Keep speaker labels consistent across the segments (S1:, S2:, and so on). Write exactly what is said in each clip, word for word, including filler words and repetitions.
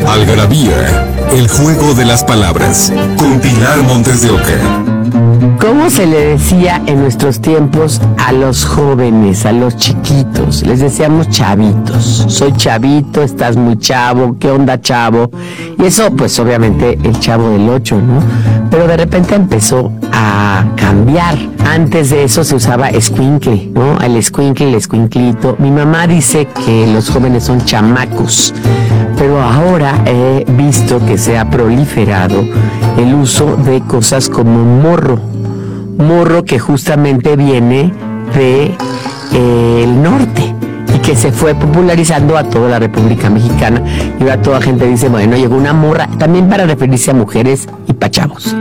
S1: Algarabía, el juego de las palabras, con Pilar Montes de Oca.
S2: ¿Cómo se le decía en nuestros tiempos a los jóvenes, a los chiquitos? Les decíamos chavitos. Soy chavito, estás muy chavo, ¿qué onda, chavo? Y eso, pues obviamente, el Chavo del Ocho, ¿no? Pero de repente empezó a cambiar. Antes de eso se usaba escuincle, ¿no? El escuincle, el escuinclito. Mi mamá dice que los jóvenes son chamacos, pero ahora he visto que se ha proliferado el uso de cosas como morro. Morro que justamente viene de eh, el norte y que se fue popularizando a toda la República Mexicana, y ahora toda gente dice, bueno, llegó una morra, también para referirse a mujeres y pa' chavos.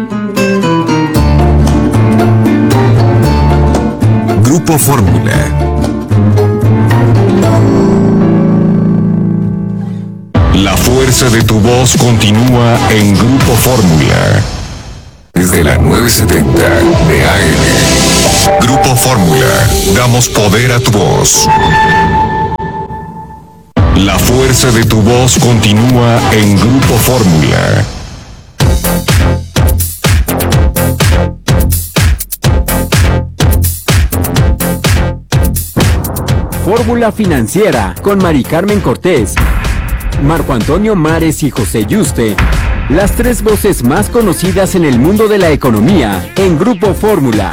S1: Grupo Fórmula. La fuerza de tu voz continúa en Grupo Fórmula. Desde la nueve setenta de A M. Grupo Fórmula. Damos poder a tu voz. La fuerza de tu voz continúa en Grupo Fórmula.
S3: Fórmula Financiera con Mari Carmen Cortés, Marco Antonio Mares y José Yuste. Las tres voces más conocidas en el mundo de la economía en Grupo Fórmula.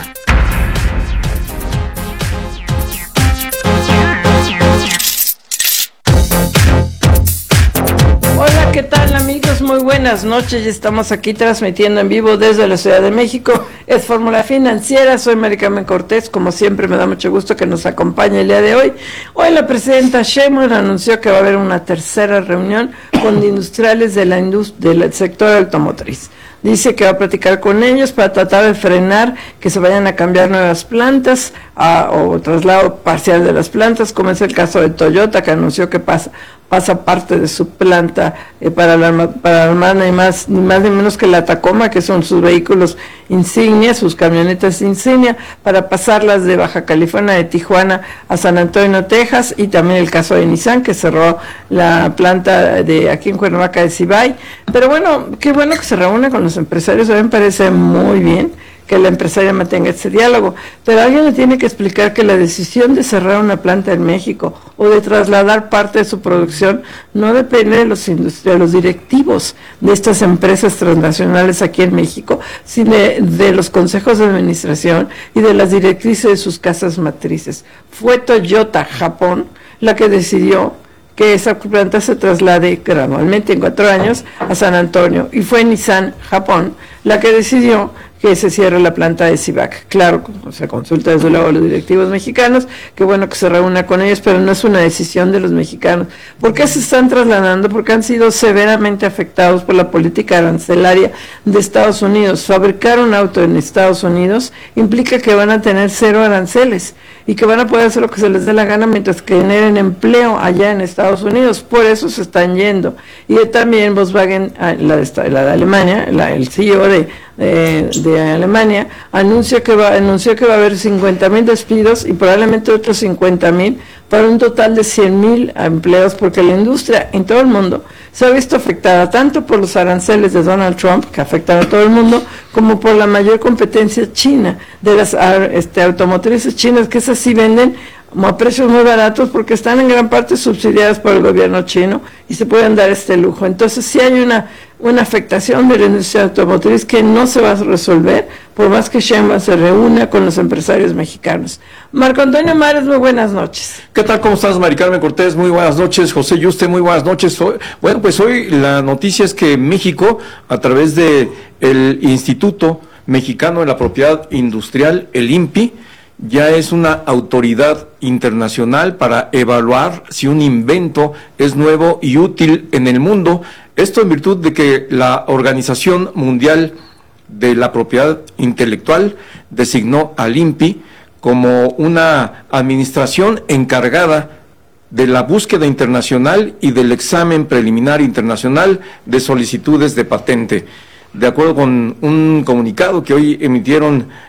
S4: Hola, ¿qué tal, amigos? Muy buenas noches. Ya estamos aquí transmitiendo en vivo desde la Ciudad de México. Es Fórmula Financiera. Soy Mari Carmen Cortés. Como siempre, me da mucho gusto que nos acompañe el día de hoy. Hoy la presidenta Sheinbaum anunció que va a haber una tercera reunión con industriales de la indust- del sector automotriz. Dice que va a platicar con ellos para tratar de frenar que se vayan a cambiar nuevas plantas a, o traslado parcial de las plantas, como es el caso de Toyota, que anunció que pasa pasa parte de su planta eh, para la para armar ni más ni más ni menos que la Tacoma, que son sus vehículos insignia, sus camionetas insignia, para pasarlas de Baja California, de Tijuana a San Antonio, Texas, y también el caso de Nissan, que cerró la planta de aquí en Cuernavaca de Cibay. Pero bueno, qué bueno que se reúne con los empresarios. A mí me parece muy bien que la empresaria mantenga ese diálogo, pero alguien le tiene que explicar que la decisión de cerrar una planta en México o de trasladar parte de su producción no depende de los, de los directivos de estas empresas transnacionales aquí en México, sino de, de los consejos de administración y de las directrices de sus casas matrices. Fue Toyota Japón la que decidió que esa planta se traslade gradualmente en cuatro años a San Antonio, y fue Nissan Japón la que decidió que se cierre la planta de Civac. Claro, se consulta desde luego a los directivos mexicanos, qué bueno que se reúna con ellos, pero no es una decisión de los mexicanos. ¿Por qué se están trasladando? Porque han sido severamente afectados por la política arancelaria de Estados Unidos. Fabricar un auto en Estados Unidos implica que van a tener cero aranceles y que van a poder hacer lo que se les dé la gana mientras que generen empleo allá en Estados Unidos. Por eso se están yendo. Y también Volkswagen, la de, la de Alemania, la, el C E O de, de, de Alemania, anuncia que va, anunció que va a haber cincuenta mil despidos y probablemente otros cincuenta mil, para un total de cien mil empleos, porque la industria en todo el mundo se ha visto afectada tanto por los aranceles de Donald Trump, que afectan a todo el mundo, como por la mayor competencia china, de las este, automotrices chinas, que esas sí venden a precios muy baratos porque están en gran parte subsidiadas por el gobierno chino y se pueden dar este lujo. Entonces sí hay una, una afectación de la industria automotriz que no se va a resolver por más que Sheinbaum se reúna con los empresarios mexicanos. Marco Antonio Mares, muy buenas noches.
S5: ¿Qué tal? ¿Cómo estás, Mari Carmen Cortés? Muy buenas noches. José Yuste, muy buenas noches. Bueno, pues hoy la noticia es que México, a través de el Instituto Mexicano de la Propiedad Industrial, el I N P I, ya es una autoridad internacional para evaluar si un invento es nuevo y útil en el mundo. Esto en virtud de que la Organización Mundial de la Propiedad Intelectual designó al I N P I como una administración encargada de la búsqueda internacional y del examen preliminar internacional de solicitudes de patente. De acuerdo con un comunicado que hoy emitieron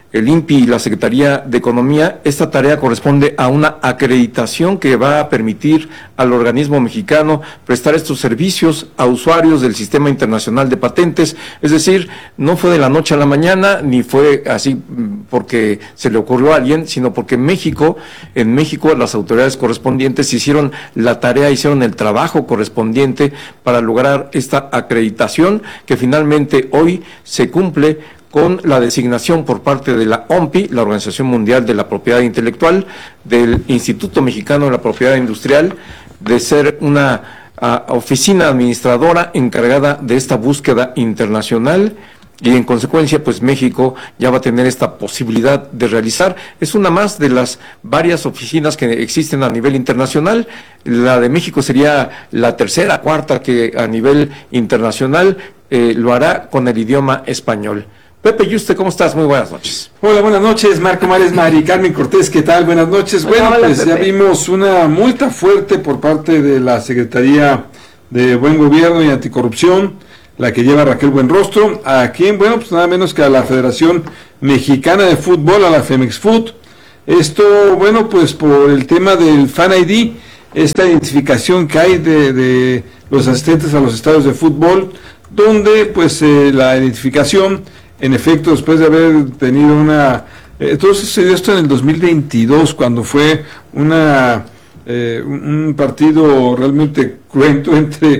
S5: el I N P I y la Secretaría de Economía, esta tarea corresponde a una acreditación que va a permitir al organismo mexicano prestar estos servicios a usuarios del Sistema Internacional de Patentes. Es decir, no fue de la noche a la mañana, ni fue así porque se le ocurrió a alguien, sino porque México, en México las autoridades correspondientes hicieron la tarea, hicieron el trabajo correspondiente para lograr esta acreditación que finalmente hoy se cumple con la designación por parte de la O M P I, la Organización Mundial de la Propiedad Intelectual, del Instituto Mexicano de la Propiedad Industrial, de ser una uh, oficina administradora encargada de esta búsqueda internacional, y en consecuencia pues México ya va a tener esta posibilidad de realizar. Es una más de las varias oficinas que existen a nivel internacional. La de México sería la tercera, cuarta que a nivel internacional eh, lo hará con el idioma español. Pepe Yuste, ¿cómo estás? Muy buenas noches.
S6: Hola, buenas noches, Marco Mares, Mari Carmen Cortés, ¿qué tal? Buenas noches.
S4: Hola,
S6: bueno,
S4: hola,
S6: pues
S4: Pepe.
S6: Ya vimos una multa fuerte por parte de la Secretaría de Buen Gobierno y Anticorrupción, la que lleva Raquel Buenrostro, a quien, bueno, pues nada menos que a la Federación Mexicana de Fútbol, a la Femexfoot. Esto, bueno, pues por el tema del Fan I D, esta identificación que hay de, de los asistentes a los estadios de fútbol, donde pues eh, la identificación, en efecto, después de haber tenido una... Eh, todo sucedió esto en el dos mil veintidós, cuando fue una eh, un partido realmente cruento entre,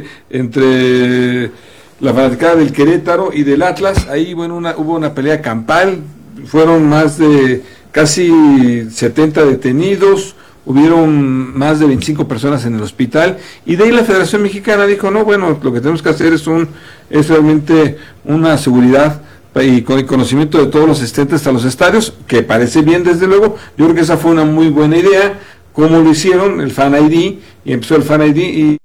S6: entre la fanaticada del Querétaro y del Atlas. Ahí, bueno, una, hubo una pelea campal, fueron más de casi setenta detenidos, hubieron más de veinticinco personas en el hospital, y de ahí la Federación Mexicana dijo, no, bueno, lo que tenemos que hacer es, un, es realmente una seguridad y con el conocimiento de todos los asistentes a los estadios, que parece bien desde luego. Yo creo que esa fue una muy buena idea, como lo hicieron, el Fan I D, y empezó el Fan I D, y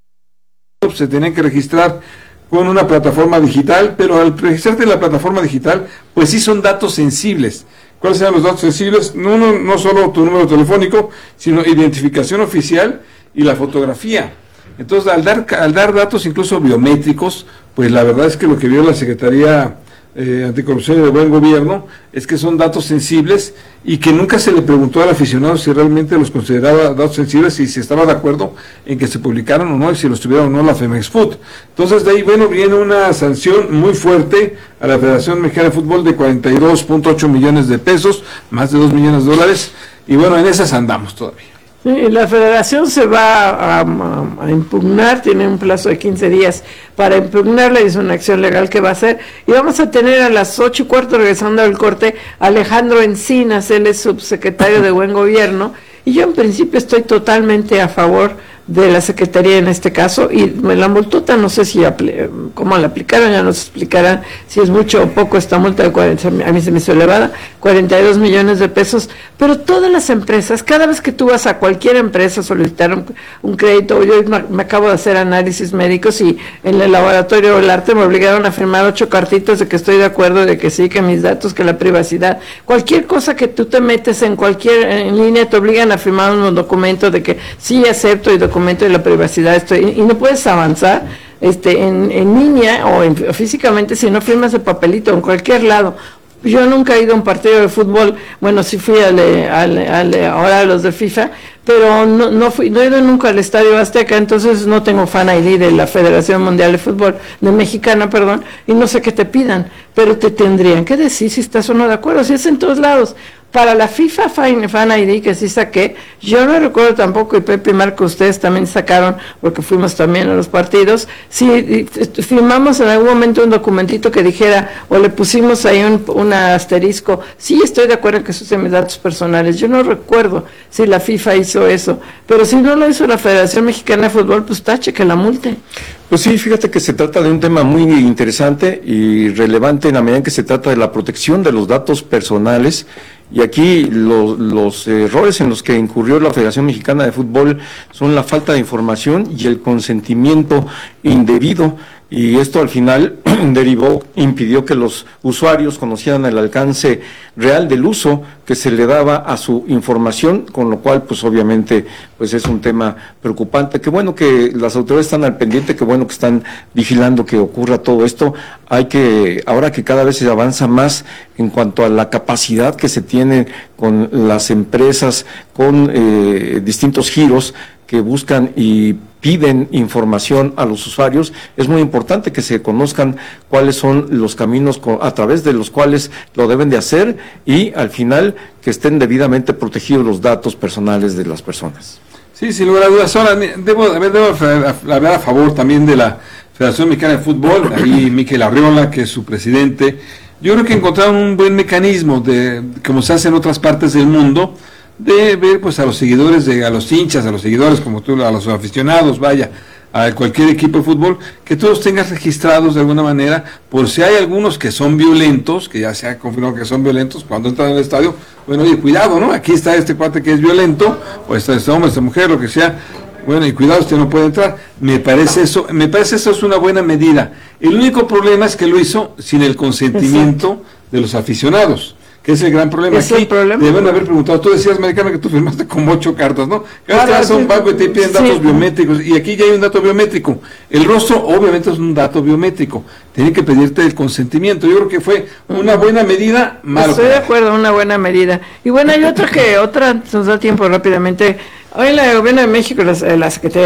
S6: se tenían que registrar con una plataforma digital, pero al registrarte en la plataforma digital, pues sí son datos sensibles. ¿Cuáles serán los datos sensibles? No, no, no solo tu número telefónico, sino identificación oficial y la fotografía. Entonces, al dar, al dar datos incluso biométricos, pues la verdad es que lo que vio la Secretaría Eh, Anticorrupción y de Buen Gobierno es que son datos sensibles, y que nunca se le preguntó al aficionado si realmente los consideraba datos sensibles y si estaba de acuerdo en que se publicaran o no, y si los tuviera o no la Femexfoot. Entonces de ahí, bueno, viene una sanción muy fuerte a la Federación Mexicana de Fútbol de cuarenta y dos punto ocho millones de pesos, más de dos millones de dólares, y bueno, en esas andamos todavía.
S4: Sí, la federación se va a, a, a impugnar, tiene un plazo de quince días para impugnarla, y es una acción legal que va a hacer. Y vamos a tener a las ocho y cuarto, regresando al corte, Alejandro Encinas, él es subsecretario de Buen Gobierno, y yo en principio estoy totalmente a favor de la Secretaría en este caso, y la multota no sé si apl- cómo la aplicaron, ya nos explicarán si es mucho o poco esta multa de cuarenta, a mí se me hizo elevada, cuarenta y dos millones de pesos, pero todas las empresas, cada vez que tú vas a cualquier empresa a solicitar un, un crédito, yo me, me acabo de hacer análisis médicos, y en el laboratorio del arte me obligaron a firmar ocho cartitos de que estoy de acuerdo, de que sí, que mis datos, que la privacidad, cualquier cosa que tú te metes en cualquier, en línea, te obligan a firmar un documento de que sí acepto y documento de la privacidad, estoy, y no puedes avanzar este en, en línea o, en, o físicamente si no firmas el papelito en cualquier lado. Yo nunca he ido a un partido de fútbol, bueno, sí fui al, al, al, ahora a los de FIFA, pero no, no, fui, no he ido nunca al Estadio Azteca, entonces no tengo Fan I D de la Federación Mundial de Fútbol, de Mexicana, perdón, y no sé qué te pidan, pero te tendrían que decir si estás o no de acuerdo, si es en todos lados. Para la FIFA Fan, Fan I D que sí saqué, yo no recuerdo tampoco, y Pepe y Marco, ustedes también sacaron, porque fuimos también a los partidos, si firmamos en algún momento un documentito que dijera, o le pusimos ahí un, un asterisco, sí estoy de acuerdo en que esos son mis datos personales. Yo no recuerdo si la FIFA hizo eso, pero si no lo hizo la Federación Mexicana de Fútbol, pues tache, que la multe.
S5: Pues sí, fíjate que se trata de un tema muy interesante y relevante en la medida en que se trata de la protección de los datos personales, y aquí los, los errores en los que incurrió la Federación Mexicana de Fútbol son la falta de información y el consentimiento indebido y esto al final derivó, impidió que los usuarios conocieran el alcance real del uso que se le daba a su información, con lo cual pues obviamente pues es un tema preocupante. Qué bueno que las autoridades están al pendiente, qué bueno que están vigilando que ocurra todo esto. Hay que, ahora que cada vez se avanza más en cuanto a la capacidad que se tiene con las empresas, con eh, distintos giros que buscan y piden información a los usuarios, es muy importante que se conozcan cuáles son los caminos a través de los cuales lo deben de hacer y al final que estén debidamente protegidos los datos personales de las personas.
S6: Sí, sin lugar a dudas. Ahora, debo, debo hablar a favor también de la Federación Mexicana de Fútbol, ahí Miquel Arriola, que es su presidente. Yo creo que encontraron un buen mecanismo, de como se hace en otras partes del mundo, de ver pues a los seguidores, de a los hinchas, a los seguidores, como tú, a los aficionados, vaya, a cualquier equipo de fútbol, que todos tengas registrados de alguna manera, por si hay algunos que son violentos, que ya se ha confirmado que son violentos, cuando entran en el estadio, bueno, oye, cuidado, ¿no? Aquí está este cuate que es violento, o está este hombre, esta mujer, lo que sea, bueno, y cuidado, usted no puede entrar. Me parece eso, me parece eso es una buena medida. El único problema es que lo hizo sin el consentimiento Exacto. de los aficionados, que es el gran problema.
S4: ¿Es
S6: aquí.
S4: El problema?
S6: Deben haber preguntado, tú decías, Maricana, que tú firmaste como ocho cartas, ¿no? Cada vez vas a un banco y te piden datos sí. biométricos, y aquí ya hay un dato biométrico. El rostro, obviamente, es un dato biométrico. Tienen que pedirte el consentimiento. Yo creo que fue una buena medida. Malo
S4: Estoy de acuerdo, una buena medida. Y bueno, hay otra que, otra, nos da tiempo rápidamente. Hoy en el Gobierno de México, la, la Secretaría